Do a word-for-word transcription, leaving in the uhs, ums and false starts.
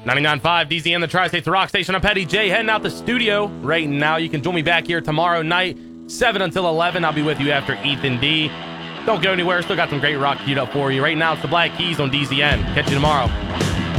ninety-nine point five D Z N, the Tri-States Rock Station. I'm Petty J, heading out the studio right now. You can join me back here tomorrow night, seven until eleven. I'll be with you after Ethan D. Don't go anywhere. Still got some great rock queued up for you. Right now, it's the Black Keys on D Z N. Catch you tomorrow.